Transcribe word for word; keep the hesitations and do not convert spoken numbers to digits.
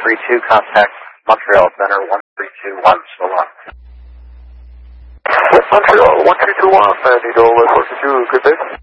three two, contact Montreal Center one three two one, so long. West Montreal one three two one, uh, need all uh, forty-two, good day.